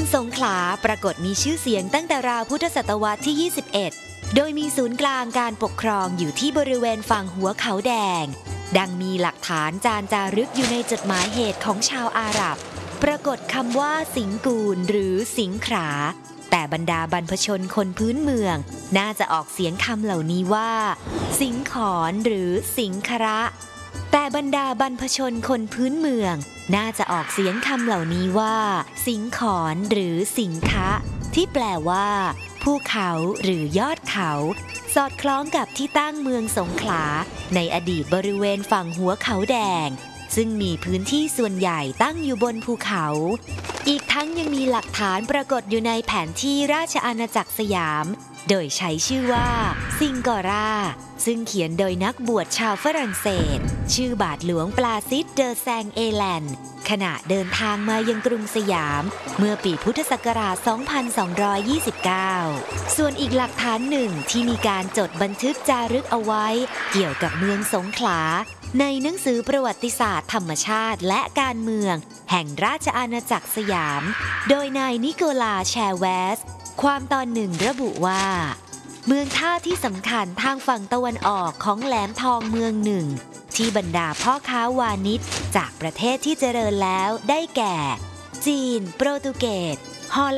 สงขลาปรากฏมีชื่อเสียงตั้งแต่ราวพุทธศตวรรษที่ 21 โดยมีศูนย์กลางการปกครองอยู่ที่บริเวณฝั่งหัวเขาแดงดังมีหลักฐานจารึกอยู่ในจดหมายเหตุของชาวอาหรับปรากฏคำว่าสิงกูลหรือสิงขลาแต่บรรดาบรรพชนคนพื้นเมืองน่าจะออกเสียงคำเหล่านี้ว่าสิงขอนหรือสิงคระแต่บรรดาบรรพชนคนพื้นเมืองน่าจะออกเสียงคำเหล่านี้ว่าสิงขอนหรือสิงคะที่แปลว่าภูเขาหรือยอดเขาสอดคล้องกับที่ตั้งเมืองสงขลาในอดีตบริเวณฝั่งหัวเขาแดงซึ่งมีพื้นที่ส่วนใหญ่ตั้งอยู่บนภูเขาอีกทั้งยังมีหลักฐานปรากฏอยู่ในแผนที่ราชอาณาจักรสยามโดยใช้ชื่อว่าซิงกอราซึ่งเขียนโดยนักบวชชาวฝรั่งเศสชื่อบาทหลวงปลาซิสเดอแซงเอแลนด์ขณะเดินทางมายังกรุงสยามเมื่อปีพุทธศักราช 2229 ส่วนอีกหลักฐานหนึ่งที่มีการจดบันทึกจารึกเอาไว้เกี่ยวกับเมืองสงขลาในหนังสือประวัติศาสตร์ธรรมชาติและการเมืองแห่งราชอาณาจักรสยามโดยนายนิโคลาแชร์แวสความตอนหนึ่งระบุว่าเมืองท่าที่สำคัญทางฝั่งตะวันออกของแหลมทองเมืองหนึ่งที่บรรดาพ่อค้าวานิชจากประเทศที่เจริญแล้วได้แก่จีนโปรตุเกสฮอล